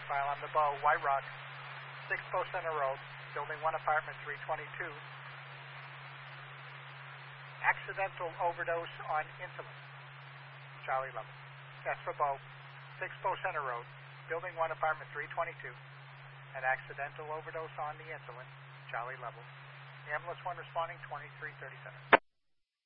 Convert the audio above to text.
File on the Bow, White Rock, 6 Bow Center Road, Building 1, Apartment 322. Accidental overdose on insulin, Charlie level. Test for Bow, 6 Bow Center Road, Building 1, Apartment 322. An accidental overdose on the insulin, Charlie level. Ambulance 1 responding 2337.